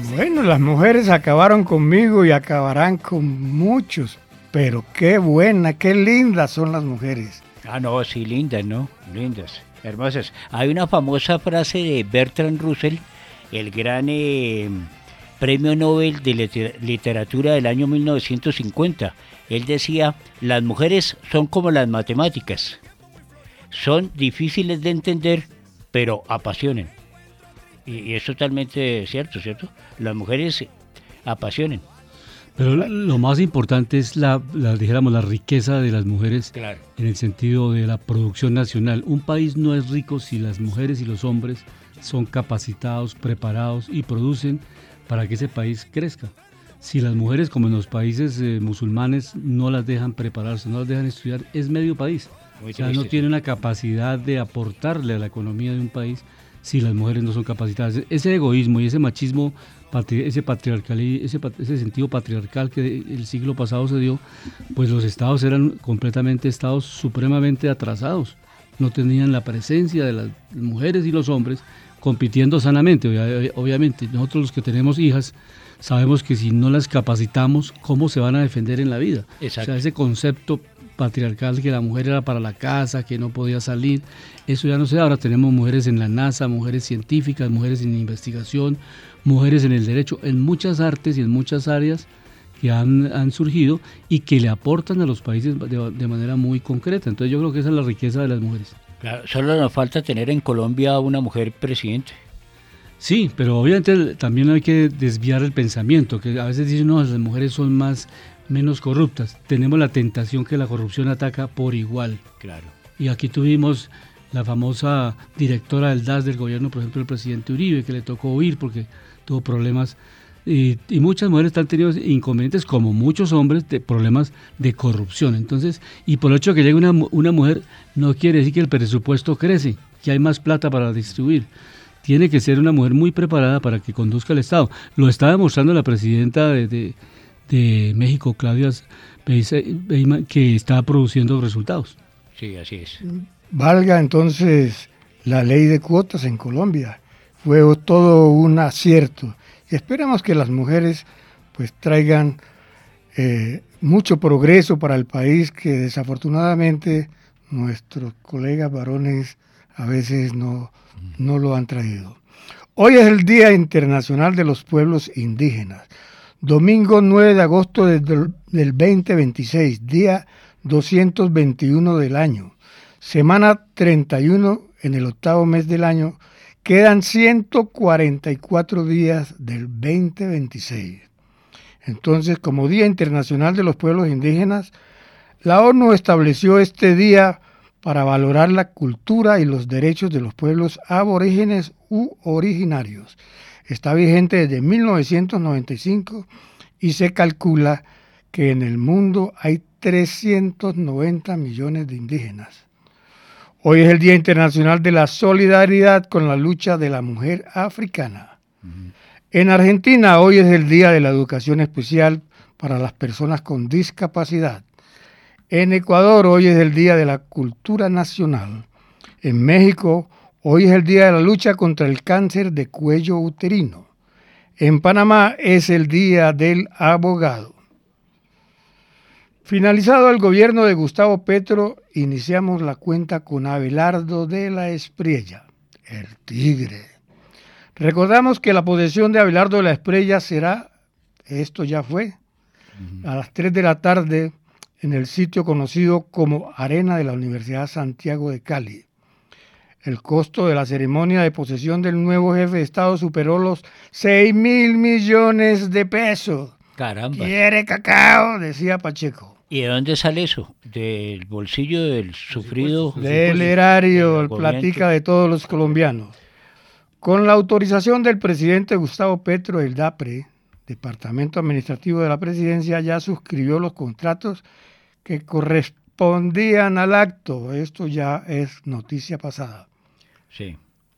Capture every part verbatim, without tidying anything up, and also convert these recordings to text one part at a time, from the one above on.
Bueno, las mujeres acabaron conmigo y acabarán con muchos, pero qué buenas, qué lindas son las mujeres. Ah, no, sí, lindas, ¿no? Lindas, hermosas. Hay una famosa frase de Bertrand Russell, el gran eh, premio Nobel de liter- literatura del año mil novecientos cincuenta. Él decía, las mujeres son como las matemáticas, son difíciles de entender, pero apasionan. Y, y es totalmente cierto, ¿cierto? Las mujeres apasionan. Pero lo más importante es la, la, dijéramos, la riqueza de las mujeres, Claro. en el sentido de la producción nacional. Un país no es rico si las mujeres y los hombres son capacitados, preparados y producen para que ese país crezca. Si las mujeres, como en los países eh, musulmanes, no las dejan prepararse, no las dejan estudiar, es medio país. Muy O sea, triste, no tiene sí. una capacidad de aportarle a la economía de un país si las mujeres no son capacitadas. Ese egoísmo y ese machismo, patri- ese patriarcal, ese, pat- ese sentido patriarcal que el siglo pasado se dio, pues los estados eran completamente estados supremamente atrasados. No tenían la presencia de las mujeres y los hombres compitiendo sanamente. Obvia- Obviamente, nosotros los que tenemos hijas sabemos que si no las capacitamos, ¿cómo se van a defender en la vida? Exacto. O sea, ese concepto patriarcal que la mujer era para la casa, que no podía salir, eso ya no se da. Ahora tenemos mujeres en la NASA, mujeres científicas, mujeres en investigación, mujeres en el derecho, en muchas artes y en muchas áreas que han, han surgido y que le aportan a los países de, de manera muy concreta. Entonces yo creo que esa es la riqueza de las mujeres. Claro, solo nos falta tener en Colombia una mujer presidente. Sí, pero obviamente también hay que desviar el pensamiento, que a veces dicen, no, las mujeres son más, menos corruptas. Tenemos la tentación que la corrupción ataca por igual. Claro. Y aquí tuvimos la famosa directora del D A S del gobierno, por ejemplo, el presidente Uribe, que le tocó huir porque tuvo problemas. Y, y muchas mujeres han tenido inconvenientes, como muchos hombres, de problemas de corrupción. Entonces, y por el hecho de que llegue una, una mujer, no quiere decir que el presupuesto crece, que hay más plata para distribuir. Tiene que ser una mujer muy preparada para que conduzca el Estado. Lo está demostrando la presidenta de, de, de México, Claudia Sheinbaum, que está produciendo resultados. Sí, así es. Valga entonces la ley de cuotas en Colombia. Fue todo un acierto. Y esperamos que las mujeres pues traigan eh, mucho progreso para el país, que desafortunadamente nuestros colegas varones a veces no, no lo han traído. Hoy es el Día Internacional de los Pueblos Indígenas. Domingo nueve de agosto del, del veinte veintiséis, día doscientos veintiuno del año. Semana treinta y uno en el octavo mes del año. Quedan ciento cuarenta y cuatro días del veinte veintiséis. Entonces, como Día Internacional de los Pueblos Indígenas, la ONU estableció este día para valorar la cultura y los derechos de los pueblos aborígenes u originarios. Está vigente desde mil novecientos noventa y cinco y se calcula que en el mundo hay trescientos noventa millones de indígenas. Hoy es el Día Internacional de la Solidaridad con la lucha de la mujer africana. Uh-huh. En Argentina, hoy es el Día de la Educación Especial para las personas con discapacidad. En Ecuador, hoy es el Día de la Cultura Nacional. En México, hoy es el Día de la Lucha contra el Cáncer de Cuello Uterino. En Panamá es el Día del Abogado. Finalizado el gobierno de Gustavo Petro, iniciamos la cuenta con Abelardo de la Espriella, el tigre. Recordamos que la posesión de Abelardo de la Espriella será, esto ya fue, a las tres de la tarde en el sitio conocido como Arena de la Universidad Santiago de Cali. El costo de la ceremonia de posesión del nuevo jefe de Estado superó los seis mil millones de pesos. Caramba. ¿Quiere cacao?, decía Pacheco. ¿Y de dónde sale eso? ¿Del bolsillo del sufrido? Del erario, el platica de todos los colombianos. Con la autorización del presidente Gustavo Petro, el DAPRE, Departamento Administrativo de la Presidencia, ya suscribió los contratos que correspondían al acto. Esto ya es noticia pasada. Sí.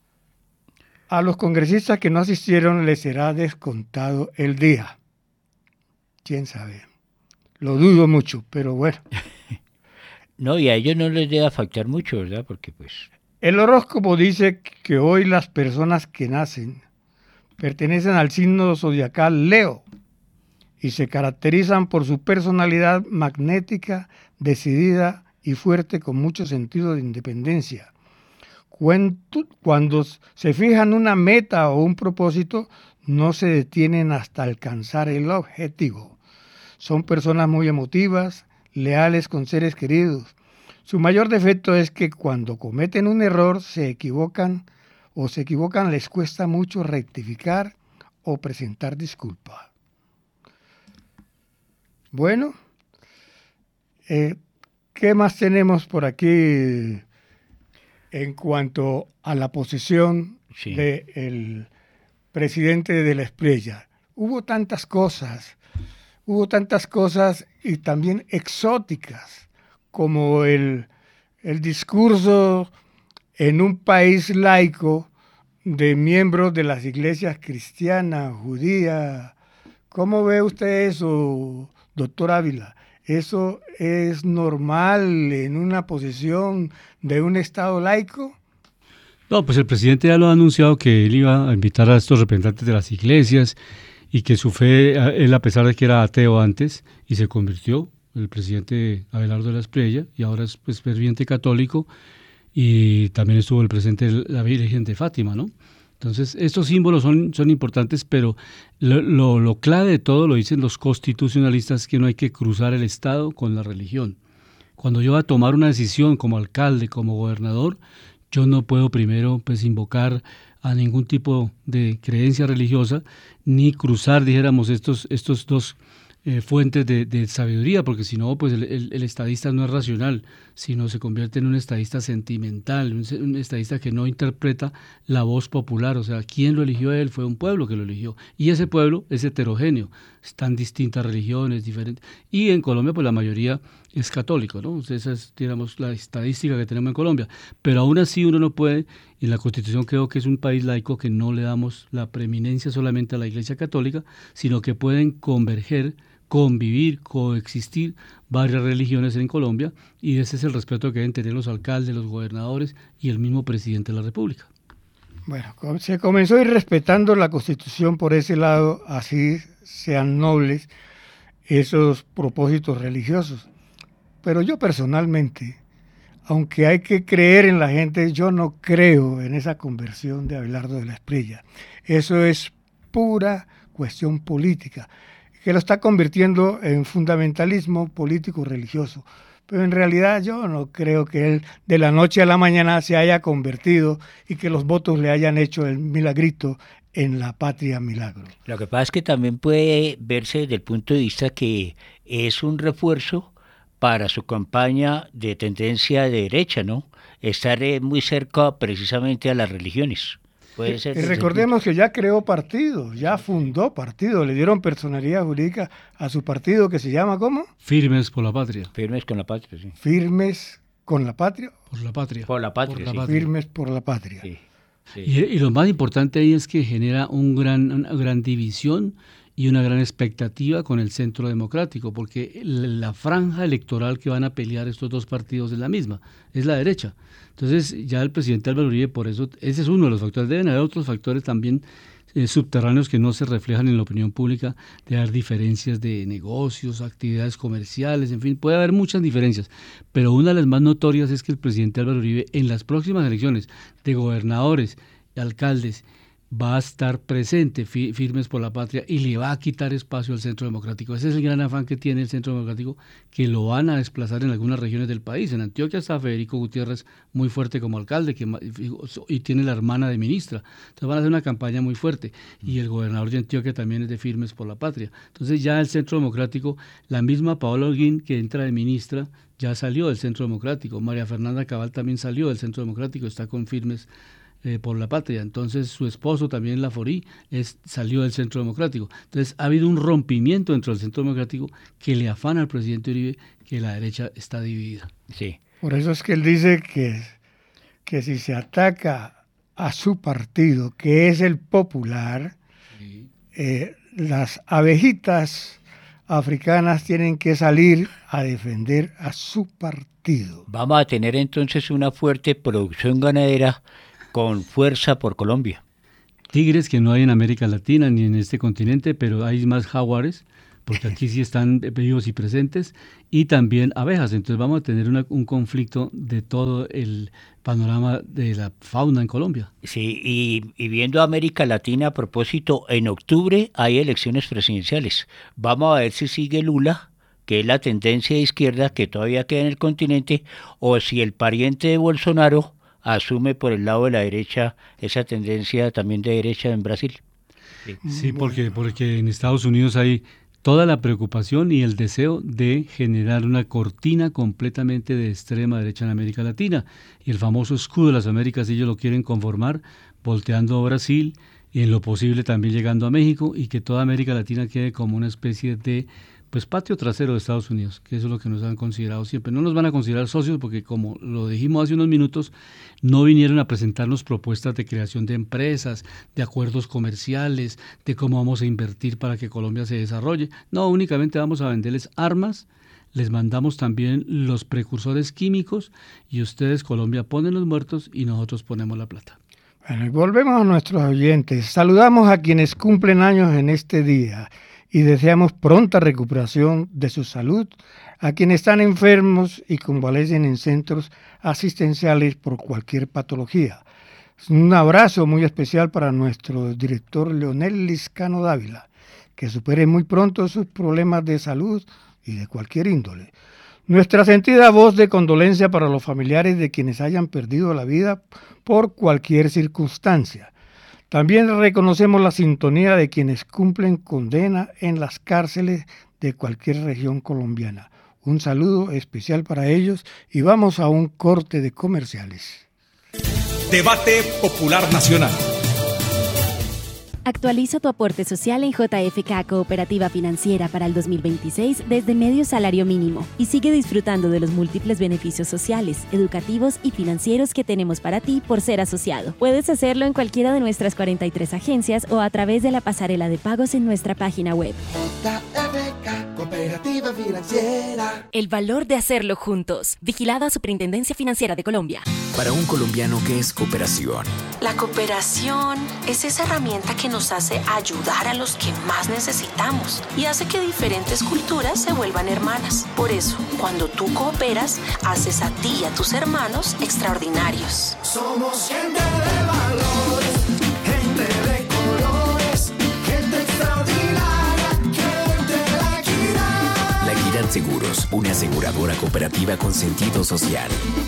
A los congresistas que no asistieron les será descontado el día. ¿Quién sabe? Lo dudo mucho, pero bueno. No, y a ellos no les debe afectar mucho, ¿verdad? Porque pues... El horóscopo dice que hoy las personas que nacen pertenecen al signo zodiacal Leo y se caracterizan por su personalidad magnética, decidida y fuerte, con mucho sentido de independencia. Cuando se fijan una meta o un propósito, no se detienen hasta alcanzar el objetivo. Son personas muy emotivas, leales con seres queridos. Su mayor defecto es que cuando cometen un error, se equivocan o se equivocan, les cuesta mucho rectificar o presentar disculpas. Bueno, eh, ¿qué más tenemos por aquí en cuanto a la posesión sí. del presidente de la Espriella? Hubo tantas cosas, hubo tantas cosas y también exóticas, como el, el discurso en un país laico de miembros de las iglesias cristiana, judía. ¿Cómo ve usted eso, doctor Ávila? ¿Eso es normal en una posesión de un Estado laico? No, pues el presidente ya lo ha anunciado, que él iba a invitar a estos representantes de las iglesias y que su fe, él a pesar de que era ateo antes y se convirtió, el presidente Abelardo de la Espriella, y ahora es pues, ferviente católico, y también estuvo el presidente de la Virgen de Fátima, ¿no? Entonces, estos símbolos son, son importantes, pero lo, lo, lo clave de todo, lo dicen los constitucionalistas, que no hay que cruzar el Estado con la religión. Cuando yo voy a tomar una decisión como alcalde, como gobernador, yo no puedo primero pues, invocar a ningún tipo de creencia religiosa, ni cruzar, dijéramos, estos, estos dos eh, fuentes de, de sabiduría, porque si no, pues el, el, el estadista no es racional, sino se convierte en un estadista sentimental, un, un estadista que no interpreta la voz popular. O sea, ¿quién lo eligió a él? Fue un pueblo que lo eligió, y ese pueblo es heterogéneo, están distintas religiones, diferentes, y en Colombia pues la mayoría es católico, ¿no? Esa es, digamos, la estadística que tenemos en Colombia, pero aún así uno no puede, y la Constitución creo que es un país laico que no le damos la preeminencia solamente a la Iglesia Católica, sino que pueden converger, convivir, coexistir varias religiones en Colombia, y ese es el respeto que deben tener los alcaldes, los gobernadores y el mismo presidente de la República. Bueno, se comenzó a ir respetando la Constitución por ese lado, así sean nobles esos propósitos religiosos. Pero yo personalmente, aunque hay que creer en la gente, yo no creo en esa conversión de Abelardo de la Espriella. Eso es pura cuestión política, que lo está convirtiendo en fundamentalismo político religioso. Pero en realidad yo no creo que él de la noche a la mañana se haya convertido y que los votos le hayan hecho el milagrito en la patria milagro. Lo que pasa es que también puede verse desde el punto de vista que es un refuerzo para su campaña de tendencia de derecha, ¿no? Estar eh, muy cerca precisamente a las religiones. Puede ser. Y recordemos que ya creó partido, ya fundó partido, le dieron personalidad jurídica a su partido que se llama, ¿cómo? Firmes por la Patria. Firmes con la Patria, sí. Firmes con la Patria. Por la Patria. Por la Patria, por la sí. Patria. Firmes por la Patria. Sí, sí. Y, y lo más importante ahí es que genera un gran, una gran división y una gran expectativa con el Centro Democrático, porque la franja electoral que van a pelear estos dos partidos es la misma, es la derecha. Entonces ya el presidente Álvaro Uribe, por eso, ese es uno de los factores. Deben haber otros factores también eh, subterráneos que no se reflejan en la opinión pública, de haber diferencias de negocios, actividades comerciales, en fin, puede haber muchas diferencias, pero una de las más notorias es que el presidente Álvaro Uribe en las próximas elecciones de gobernadores y alcaldes va a estar presente, fi, firmes por la patria, y le va a quitar espacio al Centro Democrático. Ese es el gran afán que tiene el Centro Democrático, que lo van a desplazar en algunas regiones del país. En Antioquia está Federico Gutiérrez muy fuerte como alcalde, que, y tiene la hermana de ministra. Entonces van a hacer una campaña muy fuerte, y el gobernador de Antioquia también es de firmes por la patria. Entonces ya el Centro Democrático, la misma Paola Holguín, que entra de ministra, ya salió del Centro Democrático. María Fernanda Cabal también salió del Centro Democrático, está con firmes Eh, por la patria. Entonces su esposo también, Laforí, es, salió del Centro Democrático. Entonces ha habido un rompimiento dentro del Centro Democrático que le afana al presidente Uribe que la derecha está dividida. Sí. Por eso es que él dice que, que si se ataca a su partido, que es el popular, sí. eh, las abejitas africanas tienen que salir a defender a su partido. Vamos a tener entonces una fuerte producción ganadera con fuerza por Colombia. tigres que no hay en América Latina ni en este continente, pero hay más jaguares, porque aquí sí están vivos y presentes, y también abejas. Entonces vamos a tener una, un conflicto de todo el panorama de la fauna en Colombia. Sí, y, y viendo América Latina, a propósito, en octubre hay elecciones presidenciales. Vamos a ver si sigue Lula, que es la tendencia de izquierda que todavía queda en el continente, o si el pariente de Bolsonaro asume por el lado de la derecha esa tendencia también de derecha en Brasil. Sí, sí porque, porque en Estados Unidos hay toda la preocupación y el deseo de generar una cortina completamente de extrema derecha en América Latina. Y el famoso escudo de las Américas, ellos lo quieren conformar volteando a Brasil y en lo posible también llegando a México, y que toda América Latina quede como una especie de pues patio trasero de Estados Unidos, que eso es lo que nos han considerado siempre. No nos van a considerar socios porque, como lo dijimos hace unos minutos, no vinieron a presentarnos propuestas de creación de empresas, de acuerdos comerciales, de cómo vamos a invertir para que Colombia se desarrolle. No, únicamente vamos a venderles armas, les mandamos también los precursores químicos, y ustedes, Colombia, ponen los muertos y nosotros ponemos la plata. Bueno, y volvemos a nuestros oyentes. Saludamos a quienes cumplen años en este día y deseamos pronta recuperación de su salud a quienes están enfermos y convalecen en centros asistenciales por cualquier patología. Un abrazo muy especial para nuestro director Leonel Liscano Dávila, que supere muy pronto sus problemas de salud y de cualquier índole. Nuestra sentida voz de condolencia para los familiares de quienes hayan perdido la vida por cualquier circunstancia. También reconocemos la sintonía de quienes cumplen condena en las cárceles de cualquier región colombiana. Un saludo especial para ellos y vamos a un corte de comerciales. Debate Popular Nacional. Actualiza tu aporte social en J F K Cooperativa Financiera para el dos mil veintiséis desde medio salario mínimo y sigue disfrutando de los múltiples beneficios sociales, educativos y financieros que tenemos para ti por ser asociado. Puedes hacerlo en cualquiera de nuestras cuarenta y tres agencias o a través de la pasarela de pagos en nuestra página web. J F K Cooperativa Financiera. El valor de hacerlo juntos. Vigilada Superintendencia Financiera de Colombia. Para un colombiano, ¿qué es cooperación? La cooperación es esa herramienta que nos hace ayudar a los que más necesitamos y hace que diferentes culturas se vuelvan hermanas. Por eso, cuando tú cooperas, haces a ti y a tus hermanos extraordinarios. Somos gente de valores, gente de colores, gente extraordinaria, gente de la equidad. La Equidad Seguros, una aseguradora cooperativa con sentido social.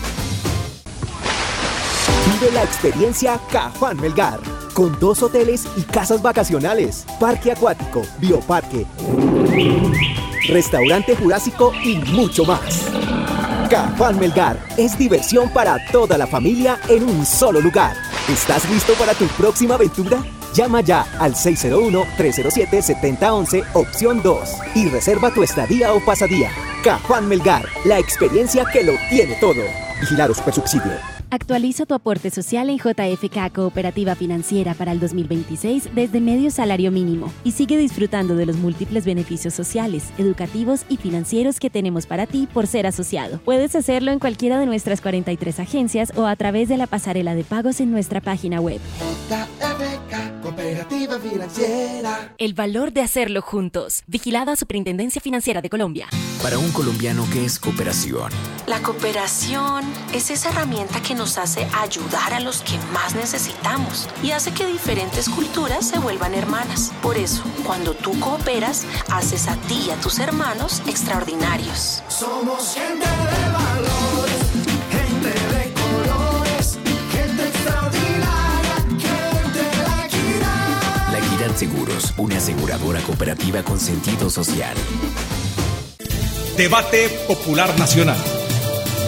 Vive la experiencia Cafán Melgar, con dos hoteles y casas vacacionales, parque acuático, bioparque, restaurante jurásico y mucho más. Cafán Melgar es diversión para toda la familia en un solo lugar. ¿Estás listo para tu próxima aventura? Llama ya al seis cero uno, tres cero siete, siete cero uno uno, opción dos, y reserva tu estadía o pasadía. Cafán Melgar, la experiencia que lo tiene todo. Vigilados por subsidio. Actualiza tu aporte social en J F K Cooperativa Financiera para el dos mil veintiséis desde medio salario mínimo y sigue disfrutando de los múltiples beneficios sociales, educativos y financieros que tenemos para ti por ser asociado. Puedes hacerlo en cualquiera de nuestras cuarenta y tres agencias o a través de la pasarela de pagos en nuestra página web. J F K Cooperativa Financiera. El valor de hacerlo juntos. Vigilada Superintendencia Financiera de Colombia. Para un colombiano, ¿qué es cooperación? La cooperación es esa herramienta que nos hace ayudar a los que más necesitamos y hace que diferentes culturas se vuelvan hermanas. Por eso, cuando tú cooperas, haces a ti y a tus hermanos extraordinarios. Somos gente de valores, gente de colores, gente extraordinaria, gente de la equidad. La Equidad Seguros, una aseguradora cooperativa con sentido social. Debate Popular Nacional.